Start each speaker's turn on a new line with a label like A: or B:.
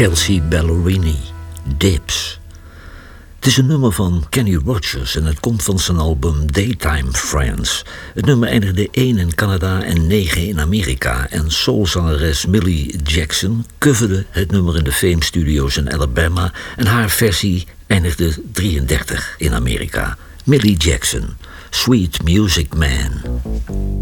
A: Kelsey Ballerini, Dips. Het is een nummer van Kenny Rogers en het komt van zijn album Daytime Friends. Het nummer eindigde 1 in Canada en 9 in Amerika. En soulzangeres Millie Jackson coverde het nummer in de Fame Studios in Alabama. En haar versie eindigde 33 in Amerika. Millie Jackson, Sweet Music Man.